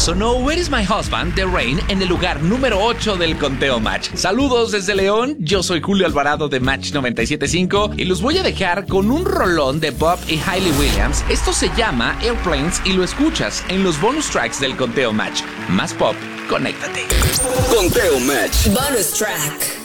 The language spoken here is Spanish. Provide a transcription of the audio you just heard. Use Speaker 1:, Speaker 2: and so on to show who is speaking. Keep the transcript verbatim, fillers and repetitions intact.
Speaker 1: sonó Where is my husband de Rain en el lugar número ocho del conteo Match. Saludos desde León, yo soy Julio Alvarado de Match noventa y siete punto cinco y los voy a dejar con un rolón de Bob y Hayley Williams. Esto se llama Airplanes y lo escuchas en los bonus tracks del conteo Match. Más pop, conéctate.
Speaker 2: Conteo Match.
Speaker 3: Bonus track.